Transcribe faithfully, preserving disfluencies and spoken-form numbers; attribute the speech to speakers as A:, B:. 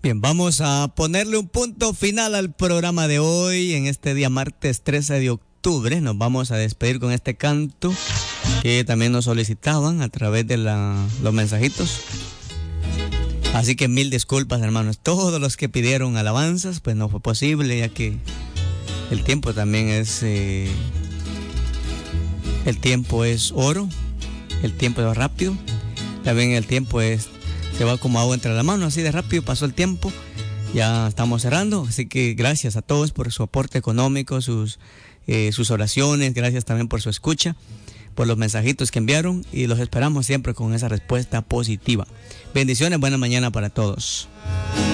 A: Bien, vamos a ponerle un punto final al programa de hoy. En este día martes trece de octubre nos vamos a despedir con este canto que también nos solicitaban a través de la, los mensajitos. Así que mil disculpas, hermanos. Todos los que pidieron alabanzas, pues no fue posible, ya que el tiempo también es... Eh, el tiempo es oro, el tiempo es rápido. También el tiempo es... se va como agua entre la mano, así de rápido pasó el tiempo. Ya estamos cerrando, así que gracias a todos por su aporte económico, sus, eh, sus oraciones, gracias también por su escucha, por los mensajitos que enviaron y los esperamos siempre con esa respuesta positiva. Bendiciones, buena mañana para todos.